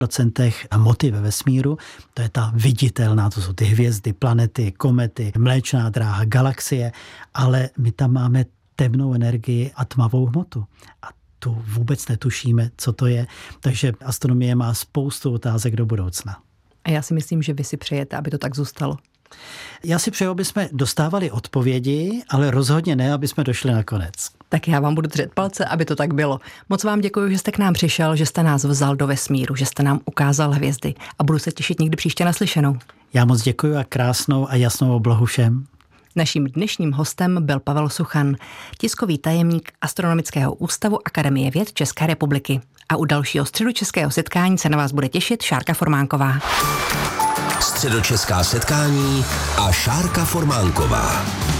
hmoty ve vesmíru. To je ta viditelná, to jsou ty hvězdy, planety, komety, Mléčná dráha, galaxie, ale my tam máme temnou energii a tmavou hmotu. A tu vůbec netušíme, co to je. Takže astronomie má spoustu otázek do budoucna. A já si myslím, že vy si přejete, aby to tak zůstalo. Já si přeju, aby jsme dostávali odpovědi, ale rozhodně ne, aby jsme došli na konec. Tak já vám budu držet palce, aby to tak bylo. Moc vám děkuji, že jste k nám přišel, že jste nás vzal do vesmíru, že jste nám ukázal hvězdy a budu se těšit někdy příště naslyšenou. Já moc děkuji a krásnou a jasnou oblohu všem. Naším dnešním hostem byl Pavel Suchan, tiskový tajemník Astronomického ústavu Akademie věd České republiky. A u dalšího středočeského setkání se na vás bude těšit Šárka Formánková. Středočeská setkání a Šárka Formánková.